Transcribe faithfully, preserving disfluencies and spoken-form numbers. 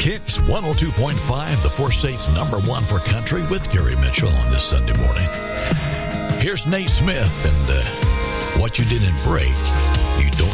Kicks one oh two point five, the four states number one for country, with Gary Mitchell on this Sunday morning. Here's Nate Smith and uh, What You Didn't Break.